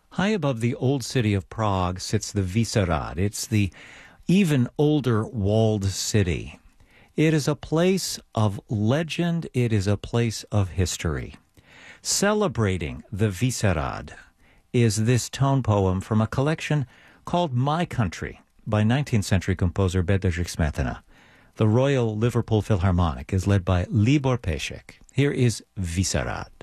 High above the old city of Prague sits the Vyšehrad. It's the even older walled city. It is a place of legend. It is a place of history. Celebrating the Vyšehrad is this tone poem from a collection called My Country by 19th century composer Bedřich Smetana. The Royal Liverpool Philharmonic is led by Libor Pešek. Here is Vyšehrad.